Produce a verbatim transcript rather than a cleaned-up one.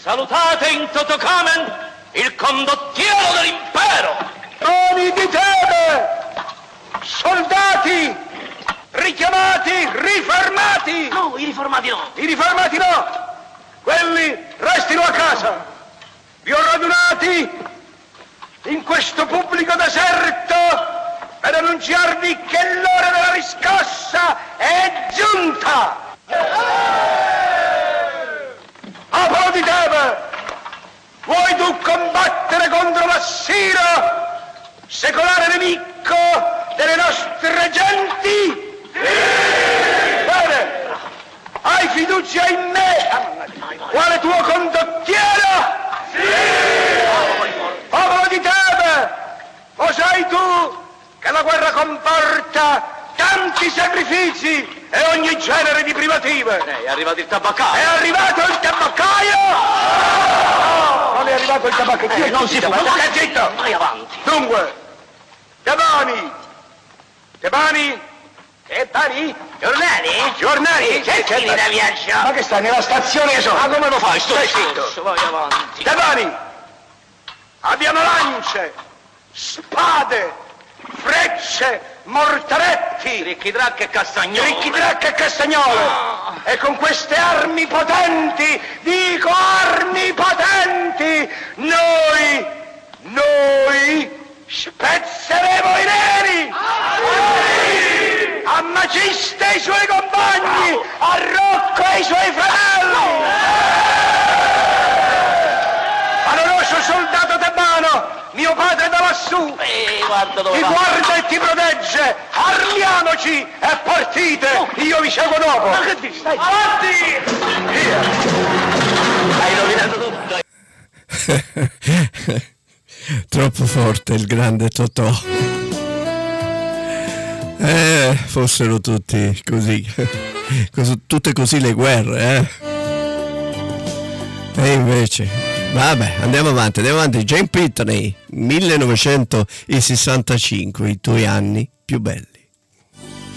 Salutate in toto camen il condottiero dell'impero! Troni di Tebe! Soldati! Richiamati, riformati! No, i riformati no! I riformati no! Quelli restino a casa! Vi ho radunati in questo pubblico deserto per annunciarvi che l'ora della riscossa è giunta! Popolo di Tebe! Vuoi tu combattere contro l'Assiro, secolare nemico delle nostre genti? Bene, hai fiducia in me, quale tuo condottiero? Popolo di Tebe, lo sai tu che la guerra comporta tanti sacrifici e ogni genere di privative? Eh, è arrivato il tabaccaio! È arrivato il tabaccaio? No, non è arrivato il tabaccaio. Eh, non si può! Stai zitto! Vai avanti! Dunque, Tebani! Tebani? Tebani? Giornali? Giornali? Che fini da viaggio? Ma che stai nella stazione? Ma come lo fai? Sto Stai zitto! zitto! Vai avanti! Tebani! Abbiamo lance, spade, frecce, mortaretti, Ricchidracche e castagnole! ricchidracche e castagnole. Ah. E con queste armi potenti, dico armi potenti, noi, noi spezzeremo i neri! A Maciste e i suoi compagni, a Rocco e i suoi fratelli! Valoroso soldato tebano, mio padre da lassù, Eh, guarda dove ti va! guarda e ti protegge, armiamoci e partite, io vi seguo dopo. Ma che dici? Stai- Avanti! Via! Hai rovinato tutto! Troppo forte il grande Totò. Eh, fossero tutti così, cos- tutte così le guerre, eh? E invece, vabbè, andiamo avanti, andiamo avanti. Jane Pitney, millenovecentosessantacinque, i tuoi anni più belli.